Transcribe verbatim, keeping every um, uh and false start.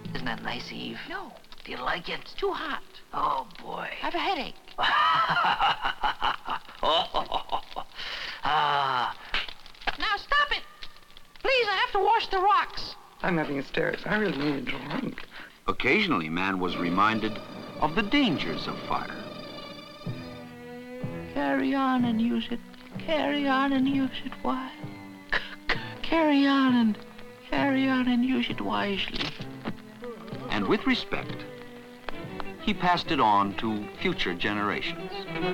Isn't that nice, Eve? No. Do you like it? It's too hot. Oh, boy. I have a headache. oh. Ah. Now stop it. Please, I have to wash the rocks. I'm having hysterics. I really need a drink. Occasionally, man was reminded of the dangers of fire. Carry on and use it. Carry on and use it wisely. Carry on and carry on and use it wisely. And with respect, he passed it on to future generations.